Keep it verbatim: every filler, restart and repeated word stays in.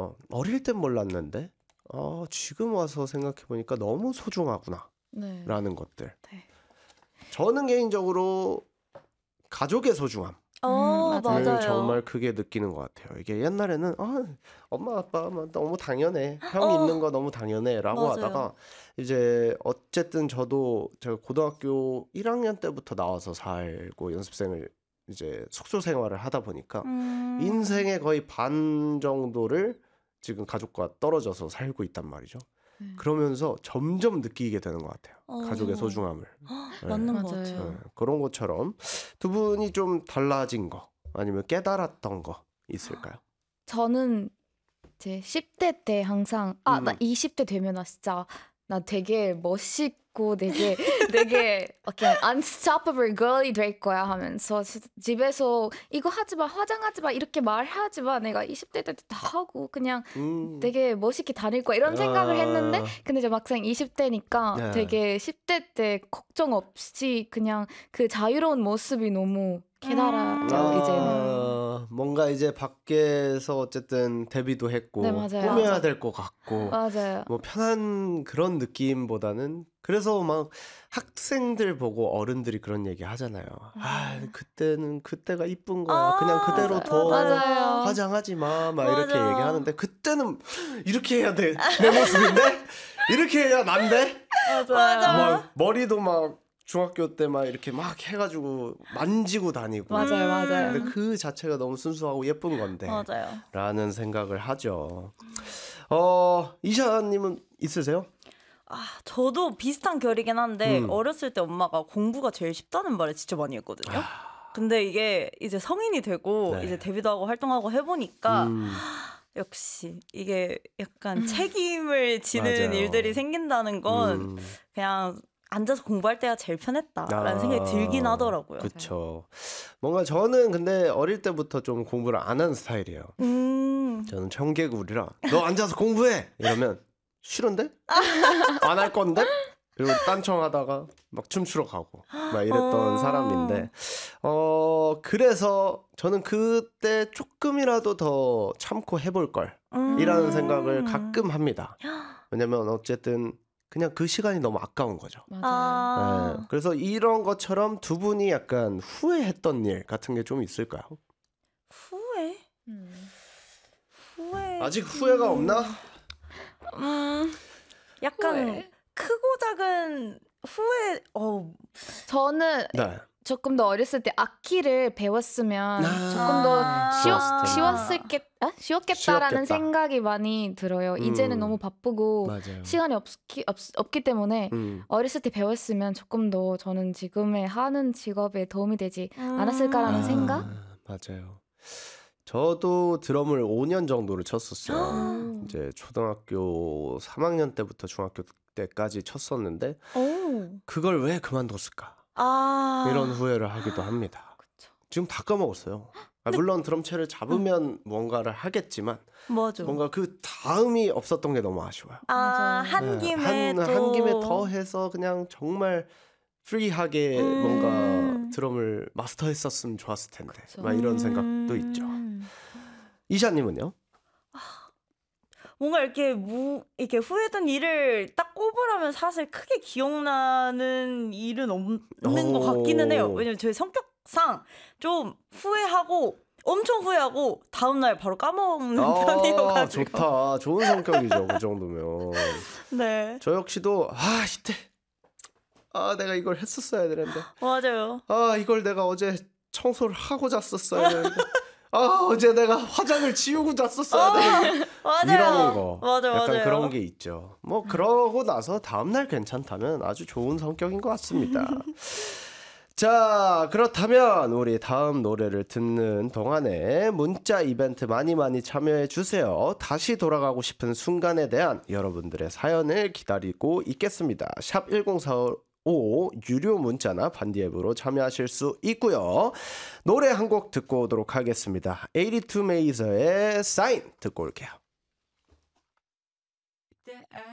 보면서 어릴 땐 몰랐는데 어, 지금 와서 생각해보니까 너무 소중하구나 네. 라는 것들. 네. 저는 개인적으로 가족의 소중함 어, 음, 을 맞아요. 정말 크게 느끼는 것 같아요. 이게 옛날에는 아, 엄마 아빠 너무 당연해, 형 어, 있는 거 너무 당연해 라고 맞아요. 하다가 이제 어쨌든 저도 제가 고등학교 일 학년 때부터 나와서 살고 연습생을 이제 숙소 생활을 하다 보니까 음, 인생의 거의 반 정도를 지금 가족과 떨어져서 살고 있단 말이죠. 네. 그러면서 점점 느끼게 되는 것 같아요. 어. 가족의 소중함을. 네. 맞는 것 맞아요. 같아요. 네, 그런 것처럼 두 분이 좀 달라진 거 아니면 깨달았던 거 있을까요? 저는 제 십 대 때 항상 아, 나 음. 이십 대 되면 나 진짜 나 되게 멋있고 되게 되게 그냥 unstoppable girl이 될 거야 하면서 진짜 집에서 이거 하지 마, 화장하지 마 이렇게 말하지 마. 내가 이십 대 때 다 하고 그냥 음. 되게 멋있게 다닐 거야 이런 생각을 아. 했는데 근데 이제 막상 이십 대니까 네. 되게 십 대 때 걱정 없이 그냥 그 자유로운 모습이 너무 깨달아요 음. 이제는. 아, 뭔가 이제 밖에서 어쨌든 데뷔도 했고 네, 맞아요. 꾸며야 맞아. 될 것 같고 맞아요. 뭐 편한 그런 느낌보다는 그래서 막 학생들 보고 어른들이 그런 얘기 하잖아요. 아, 그때는 그때가 이쁜 거야. 아, 그냥 그대로 맞아- 둬. 맞아요. 화장하지 마. 막 이렇게 맞아. 얘기하는데 그때는 이렇게 해야 돼. 내 모습인데? 이렇게 해야 난데? 맞아. 막 머리도 막 중학교 때 막 이렇게 막 해가지고 만지고 다니고. 맞아요, 맞아요. 근데 그 자체가 너무 순수하고 예쁜 건데. 맞아요. 라는 생각을 하죠. 어, 이샤님은 있으세요? 아, 저도 비슷한 결이긴 한데 음. 어렸을 때 엄마가 공부가 제일 쉽다는 말을 진짜 많이 했거든요. 근데 이게 이제 성인이 되고 아. 네. 이제 데뷔도 하고 활동하고 해보니까 음. 역시 이게 약간 책임을 지는 맞아요. 일들이 생긴다는 건 음. 그냥 앉아서 공부할 때가 제일 편했다라는 아, 생각이 들긴 하더라고요. 그쵸. 뭔가 저는 근데 어릴 때부터 좀 공부를 안 하는 스타일이에요. 음. 저는 청개구리라 너 앉아서 공부해 이러면 싫은데? 안 할 건데? 그리고 딴청하다가 막 춤추러 가고 막 이랬던 어. 사람인데 어 그래서 저는 그때 조금이라도 더 참고 해볼 걸 음. 이라는 생각을 가끔 합니다. 왜냐면 어쨌든 그냥 그 시간이 너무 아까운 거죠. 맞아요. 아. 네, 그래서 이런 것처럼 두 분이 약간 후회했던 일 같은 게 좀 있을까요? 후회? 음. 후회. 아직 후회가 없나? 음. 약간 후회? 크고 작은 후회. 어. 저는 네. 조금 더 어렸을 때 악기를 배웠으면 아, 조금 더 쉬웠, 좋았을 텐데. 쉬웠을겠, 아? 쉬웠겠다라는 쉬웠겠다. 생각이 많이 들어요. 음. 이제는 너무 바쁘고 맞아요. 시간이 없기, 없, 없기 때문에 음. 어렸을 때 배웠으면 조금 더 저는 지금의 하는 직업에 도움이 되지 음. 않았을까라는 아, 생각? 맞아요. 저도 드럼을 오 년 정도를 쳤었어요. 오. 이제 초등학교 삼 학년 때부터 중학교 때까지 쳤었는데 오. 그걸 왜 그만뒀을까? 아. 이런 후회를 하기도 합니다. 지금 다 까먹었어요. 아, 물론 드럼체를 잡으면 뭔가를 하겠지만 맞아. 뭔가 그 다음이 없었던 게 너무 아쉬워요. 아, 맞아요. 한 네, 김에 한, 또 한 김에 더 해서 그냥 정말 프리하게 음. 뭔가 드럼을 마스터했었으면 좋았을 텐데 그쵸. 막 이런 생각도 음. 있죠. 이샤님은요? 뭔가 이렇게 무 이렇게 후회된 일을 딱 꼽으라면 사실 크게 기억나는 일은 없는 것 같기는 해요. 왜냐면 저희 성격상 좀 후회하고 엄청 후회하고 다음날 바로 까먹는 아, 편이어가지고. 좋다. 좋은 성격이죠. 그 정도면. 네, 저 역시도 아 이때 아 내가 이걸 했었어야 되는데 맞아요. 아 이걸 내가 어제 청소를 하고 잤었어야 되는데 아 어제 내가 화장을 지우고 잤었어야 되는데 맞아요. 이런 거 맞아, 약간 맞아요. 그런 게 있죠. 뭐 그러고 나서 다음날 괜찮다면 아주 좋은 성격인 것 같습니다. 자, 그렇다면 우리 다음 노래를 듣는 동안에 문자 이벤트 많이 많이 참여해 주세요. 다시 돌아가고 싶은 순간에 대한 여러분들의 사연을 기다리고 있겠습니다. 샵 일공사오 유료 문자나 반디 앱으로 참여하실 수 있고요. 노래 한 곡 듣고 오도록 하겠습니다. 에이티투 메이저의 사인 듣고 올게요.